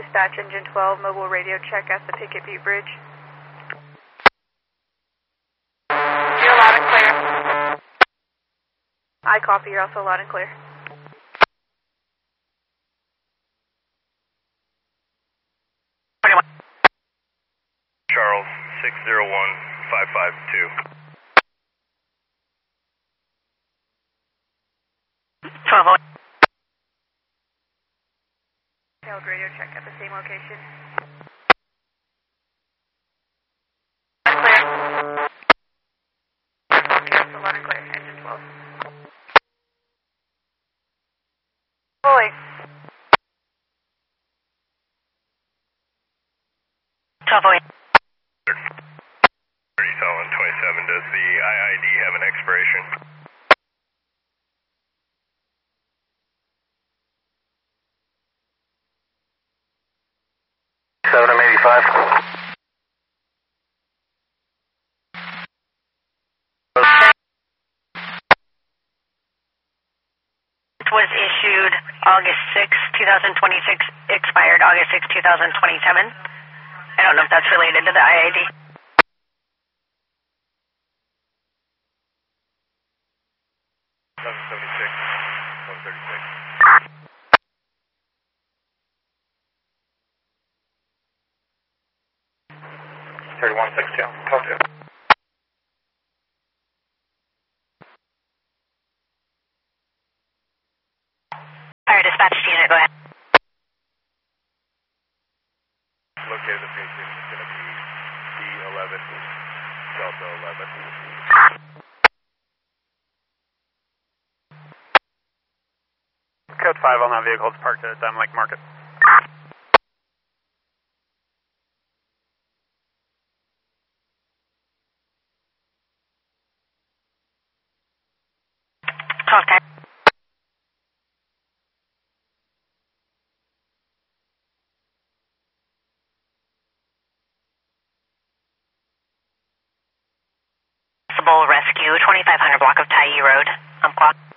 dispatch engine 12, mobile radio check at the Picket Butte Bridge. You're loud and clear. I copy, you're also loud and clear. Charles, 601552. 12. Failed radio check at the same location. Clear. Okay, so loud and clear. Engine 12. Fully. 1208. 30 Solid 27, does the IID have an expiration? It was issued August 6, 2026, expired August 6, 2027. I don't know if that's related to the IID. Talk to you. Fire dispatch unit, go ahead. Located the patient is going to be D11, Delta 11. Code 5 on that vehicle, it's parked at Diamond Lake Market. Okay. Rescue, 2500 block of Tyee Road. I'm clock.